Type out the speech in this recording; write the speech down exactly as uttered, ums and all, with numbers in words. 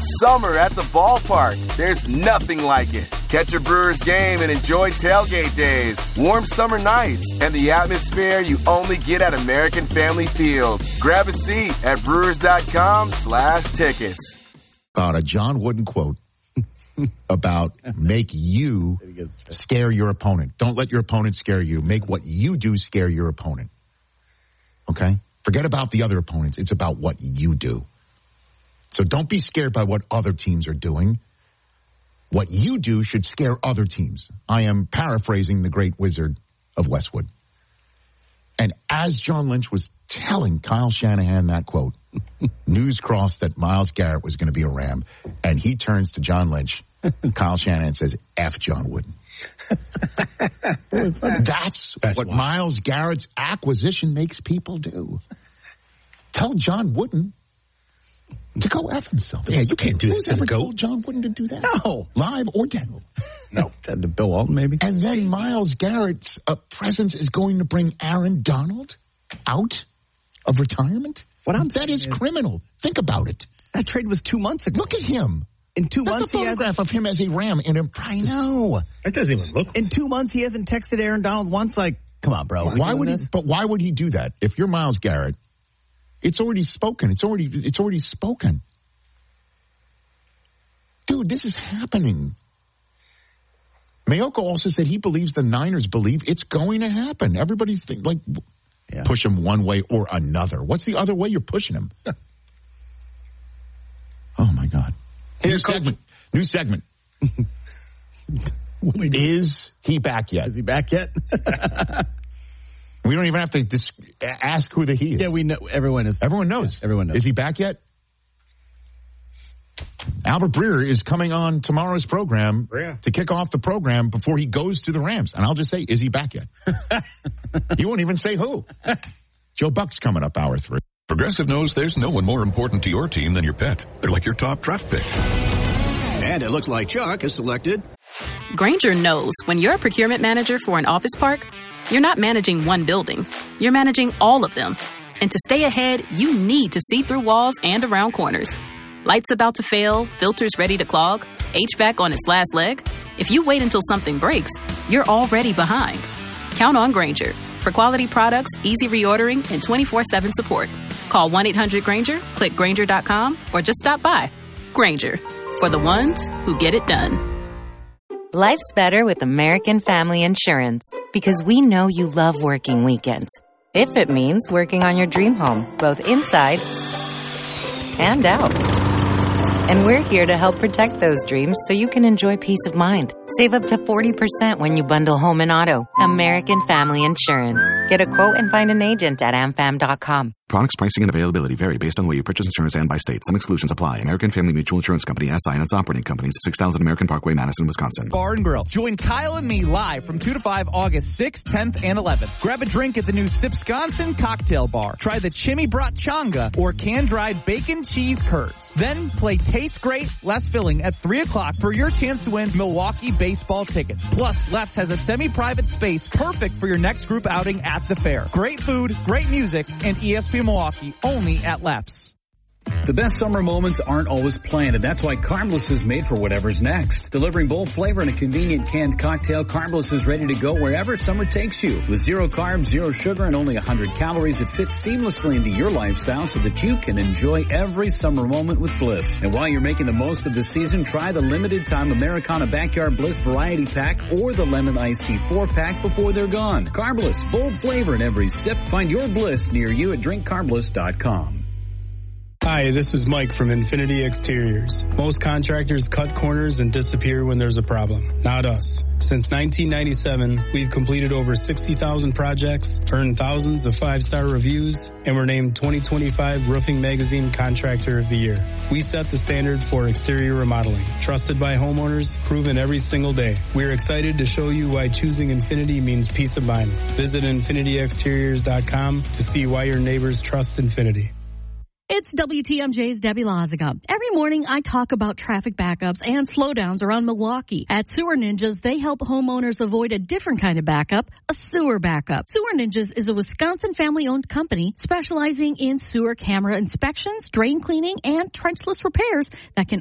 Summer at the ballpark. There's nothing like it. Catch a Brewers game and enjoy tailgate days, warm summer nights, and the atmosphere you only get at American Family Field. Grab a seat at brewers.com slash tickets. About a John Wooden quote about make you scare your opponent. Don't let your opponent scare you. Make what you do scare your opponent. Okay? Forget about the other opponents. It's about what you do. So don't be scared by what other teams are doing. What you do should scare other teams. I am paraphrasing the great wizard of Westwood. And as John Lynch was telling Kyle Shanahan that quote, news crossed that Myles Garrett was going to be a Ram. And he turns to John Lynch. Kyle Shanahan says, F John Wooden. That's, That's what wild. Myles Garrett's acquisition makes people do. Tell John Wooden to go F himself. Yeah, you can't do that. Who's ever told John Wooden to do that? No. Live or dead? No. To Bill Walton, maybe. And then Myles Garrett's uh, presence is going to bring Aaron Donald out of retirement? What I'm that is, is criminal. Think about it. That trade was two months ago. Look at him. In two That's months, a he photograph of him as a Ram in a practice. I know. That doesn't even look. In two months, he hasn't texted Aaron Donald once. Like, come on, bro. Why would he? But why would he do that? If you're Myles Garrett, it's already spoken. It's already. It's already spoken. Dude, this is happening. Mayoko also said he believes the Niners believe it's going to happen. Everybody's think, like, yeah. push him one way or another. What's the other way you're pushing him? Oh, my God. New segment. New segment. Is he back yet? Is he back yet? We don't even have to dis- ask who the he is. Yeah, we know. Everyone is. Everyone knows. Yeah, everyone knows. Is he back yet? Albert Breer is coming on tomorrow's program yeah. to kick off the program before he goes to the Rams. And I'll just say, is he back yet? He won't even say who. Joe Buck's coming up hour three. Progressive knows there's no one more important to your team than your pet. They're like your top draft pick. And it looks like Chuck is selected. Grainger knows when you're a procurement manager for an office park, you're not managing one building. You're managing all of them. And to stay ahead, you need to see through walls and around corners. Lights about to fail, filters ready to clog, H V A C on its last leg. If you wait until something breaks, you're already behind. Count on Grainger for quality products, easy reordering, and twenty-four seven support. Call one eight hundred Grainger, click Grainger dot com, or just stop by. Grainger, for the ones who get it done. Life's better with American Family Insurance because we know you love working weekends. If it means working on your dream home, both inside and out. And we're here to help protect those dreams so you can enjoy peace of mind. Save up to forty percent when you bundle home and auto. American Family Insurance. Get a quote and find an agent at am fam dot com. Products, pricing, and availability vary based on the way you purchase insurance and by state. Some exclusions apply. American Family Mutual Insurance Company, S I and its operating companies, six thousand American Parkway, Madison, Wisconsin. Bar and Grill. Join Kyle and me live from two to five, August sixth, tenth, and eleventh. Grab a drink at the new Sipsconsin Cocktail Bar. Try the Chimmy Brat Changa or can-dried bacon cheese curds. Then play Taste Great, Less Filling at three o'clock for your chance to win Milwaukee baseball tickets. Plus, Lefts has a semi-private space perfect for your next group outing at the fair. Great food, great music, and E S P N Milwaukee only at Lefts. The best summer moments aren't always planned, and that's why Carbless is made for whatever's next. Delivering bold flavor in a convenient canned cocktail, Carbless is ready to go wherever summer takes you. With zero carbs, zero sugar, and only one hundred calories, it fits seamlessly into your lifestyle so that you can enjoy every summer moment with Bliss. And while you're making the most of the season, try the limited time Americana Backyard Bliss Variety Pack or the Lemon Iced Tea four pack before they're gone. Carbless, bold flavor in every sip. Find your Bliss near you at drink carbless dot com. Hi, this is Mike from Infinity Exteriors. Most contractors cut corners and disappear when there's a problem. Not us. Since nineteen ninety-seven, we've completed over sixty thousand projects, earned thousands of five-star reviews, and were named twenty twenty-five Roofing Magazine Contractor of the Year. We set the standard for exterior remodeling. Trusted by homeowners, proven every single day. We're excited to show you why choosing Infinity means peace of mind. Visit infinity exteriors dot com to see why your neighbors trust Infinity. It's W T M J's Debbie Loziga. Every morning I talk about traffic backups and slowdowns around Milwaukee. At Sewer Ninjas, they help homeowners avoid a different kind of backup, a sewer backup. Sewer Ninjas is a Wisconsin family-owned company specializing in sewer camera inspections, drain cleaning, and trenchless repairs that can